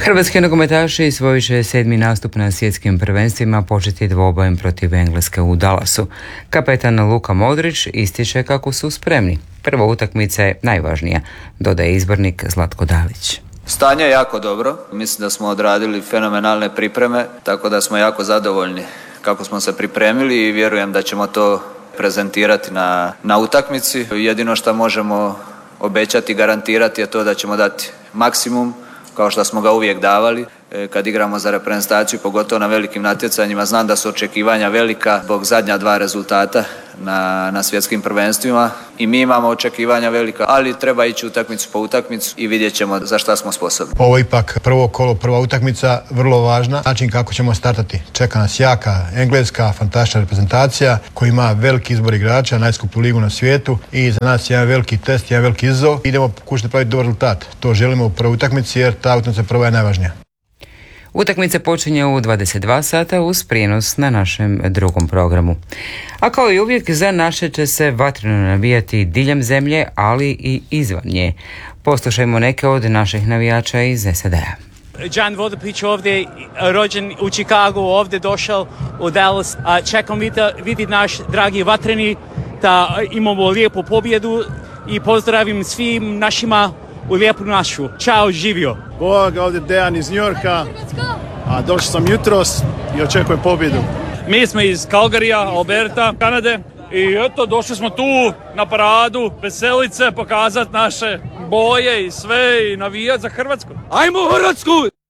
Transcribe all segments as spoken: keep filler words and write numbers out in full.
Hrvatski nogometaši svojit će sedmi nastup na svjetskim prvenstvima početi dvobojem protiv Engleske u Dallasu. Kapetan Luka Modrić ističe kako su spremni. Prva utakmica je najvažnija, dodaje izbornik Zlatko Dalić. Stanje je jako dobro, mislim da smo odradili fenomenalne pripreme, tako da smo jako zadovoljni kako smo se pripremili i vjerujem da ćemo to prezentirati na, na utakmici. Jedino što možemo obećati i garantirati je to da ćemo dati maksimum, kao što smo ga uvijek davali kad igramo za reprezentaciju, pogotovo na velikim natjecanjima. Znam da su očekivanja velika zbog zadnja dva rezultata na, na svjetskim prvenstvima i mi imamo očekivanja velika, ali treba ići utakmicu po utakmicu i vidjet ćemo za šta smo sposobni. Ovo je ipak prvo kolo, prva utakmica, vrlo važna. Način kako ćemo startati. Čeka nas jaka Engleska, fantastična reprezentacija koja ima veliki izbor igrača, najskuplju ligu na svijetu i za nas je jedan veliki test, jedan veliki izazov. Idemo pokušati praviti dobar rezultat. To želimo u prvoj utakmici jer ta utakmica prva je najvažnija. Utakmica počinje u dvadeset dva sata uz prijenos na našem drugom programu. A kao i uvijek za naše će se vatreno navijati diljem zemlje, ali i izvan nje. Poslušajmo neke od naših navijača iz S A D-a. Jan Vodopić ovdje, rođen u Chicagu, ovdje došao u Dallas. Čekam vidjeti naš dragi vatreni da imamo lijepu pobjedu i pozdravim svim našima u lijepu našu. Ćao, živio. Bog, ovdje Dejan iz New Yorka, a došao sam jutros i očekujem pobjedu. Mi smo iz Calgaryja, Alberta, Kanade i eto, došli smo tu na paradu, veselit se, pokazati naše boje i sve i navijati za Hrvatsku. Ajmo Hrvatsku!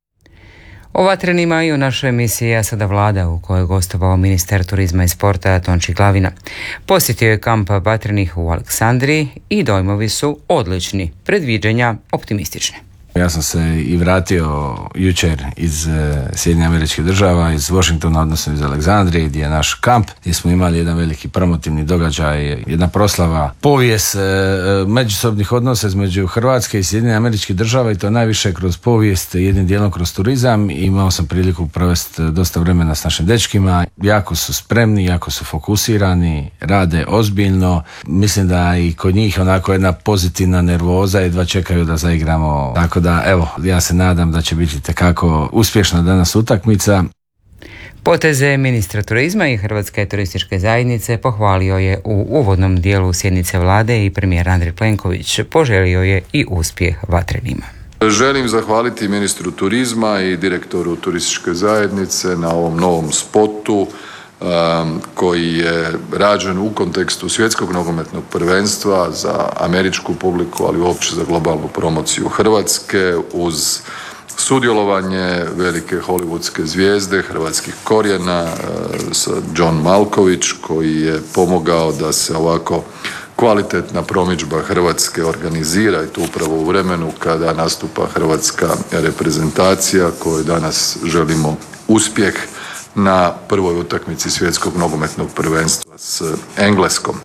O vatrenima i u našoj emisiji A sada vlada u kojoj je gostovao ministar turizma i sporta Tonči Glavina. Posjetio je kamp vatrenih u Aleksandriji i dojmovi su odlični, predviđanja optimistične. Ja sam se i vratio jučer iz Sjedinjenih Američkih Država, iz Washingtona, odnosno iz Aleksandrije, gdje je naš kamp, gdje smo imali jedan veliki promotivni događaj, jedna proslava, povijest međusobnih odnosa između Hrvatske i Sjedinjenih Američkih Država i to najviše kroz povijest, jednim dijelom kroz turizam. Imao sam priliku provesti dosta vremena s našim dečkima. Jako su spremni, jako su fokusirani, rade ozbiljno. Mislim da i kod njih onako jedna pozitivna nervoza, jedva čekaju da zaigramo. Tako da, evo, ja se nadam da će biti tekako uspješna danas utakmica. Poteze ministra turizma i Hrvatske turističke zajednice pohvalio je u uvodnom dijelu sjednice vlade i premijer Andrej Plenković. Poželio je i uspjeh vatrenima. Želim zahvaliti ministru turizma i direktoru turističke zajednice na ovom novom spotu koji je rađen u kontekstu svjetskog nogometnog prvenstva za američku publiku, ali uopće za globalnu promociju Hrvatske, uz sudjelovanje velike hollywoodske zvijezde hrvatskih korijena John Malković, koji je pomogao da se ovako kvalitetna promidžba Hrvatske organizira i to upravo u vremenu kada nastupa hrvatska reprezentacija kojoj danas želimo uspjeh na prvoj utakmici svjetskog nogometnog prvenstva s Engleskom.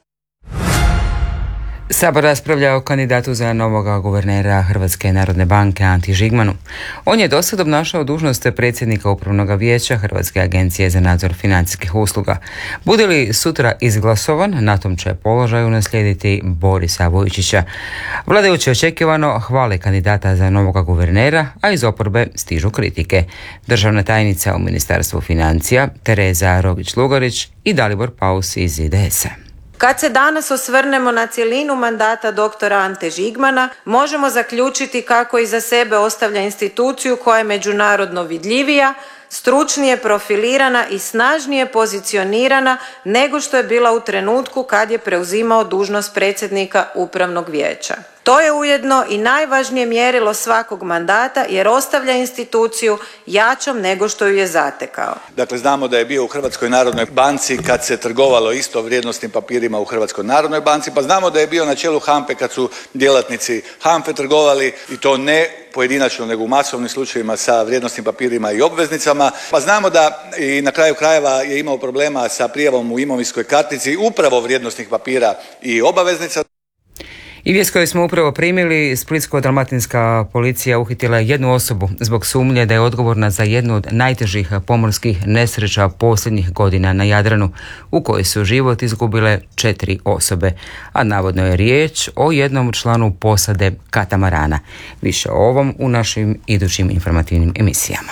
Sabor raspravlja o kandidatu za novog guvernera Hrvatske narodne banke Anti Žigmanu. On je dosad obnašao dužnost predsjednika Upravnog vijeća Hrvatske agencije za nadzor financijskih usluga. Bude li sutra izglasovan, na tom će položaju naslijediti Borisa Vujčića. Vladajući očekivano hvale kandidata za novog guvernera, a iz oporbe stižu kritike. Državna tajnica u Ministarstvu financija Tereza Rogić-Lugarić i Dalibor Paus iz I D S-a. Kad se danas osvrnemo na cjelinu mandata doktora Ante Žigmana, možemo zaključiti kako iza sebe ostavlja instituciju koja je međunarodno vidljivija, stručnije profilirana i snažnije pozicionirana nego što je bila u trenutku kad je preuzimao dužnost predsjednika Upravnog vijeća. To je ujedno i najvažnije mjerilo svakog mandata jer ostavlja instituciju jačom nego što ju je zatekao. Dakle, znamo da je bio u Hrvatskoj narodnoj banci kad se trgovalo isto vrijednosnim papirima u Hrvatskoj narodnoj banci, pa znamo da je bio na čelu HANFE kad su djelatnici HANFE trgovali i to ne pojedinačno nego u masovnim slučajevima sa vrijednosnim papirima i obveznicama. Pa znamo da i na kraju krajeva je imao problema sa prijavom u imovinskoj kartici upravo vrijednosnih papira i obaveznica. I vijest koju smo upravo primili, Splitsko-dalmatinska policija uhitila je jednu osobu zbog sumnje da je odgovorna za jednu od najtežih pomorskih nesreća posljednjih godina na Jadranu, u kojoj su život izgubile četiri osobe, a navodno je riječ o jednom članu posade katamarana. Više o ovom u našim idućim informativnim emisijama.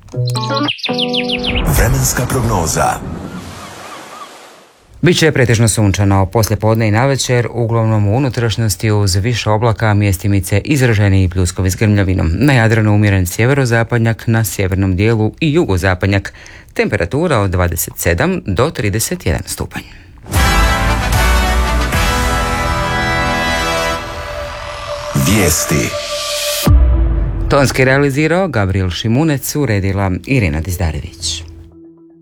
Vremenska prognoza. Biće pretežno sunčano, poslijepodne i navečer, uglavnom u unutrašnjosti uz više oblaka, mjestimice izraženi i pljuskovi s grmljavinom. Na Jadranu umjeren sjeverozapadnjak, na sjevernom dijelu i jugozapadnjak. Temperatura od dvadeset sedam do trideset jedan stupanj. Vijesti. Tonski realizirao Gabriel Šimunec, uredila Irina Dizdarević.